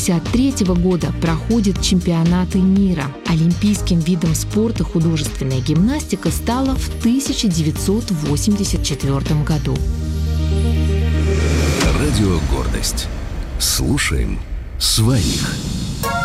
1953 года проходят чемпионаты мира. Олимпийским видом спорта художественная гимнастика стала в 1984 году. Радио «Гордость». Слушаем своих.